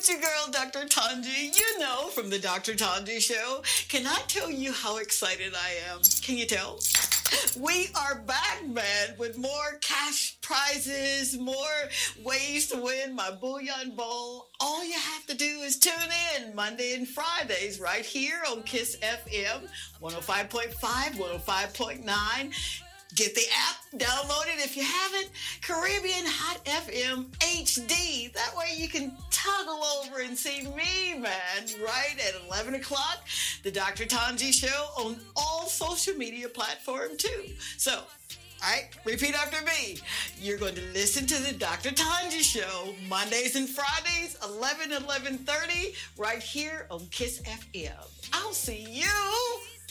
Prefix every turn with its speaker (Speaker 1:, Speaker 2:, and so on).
Speaker 1: It's your girl, Dr. Tanji. You know, from the Dr. Tanji Show. Can I tell you how excited I am? Can you tell? We are back, man, with more cash prizes, more ways to win my Bullion Bowl. All you have to do is tune in Monday and Fridays right here on KISS FM 105.5, 105.9. Get the app, download it if you haven't. Caribbean Hot FM HD. That way you can toggle over and see me, man, right at 11 o'clock. The Dr. Tanji Show on all social media platforms, too. So, all right, repeat after me. You're going to listen to the Dr. Tanji Show Mondays and Fridays, 11:30, right here on KISS FM. I'll see you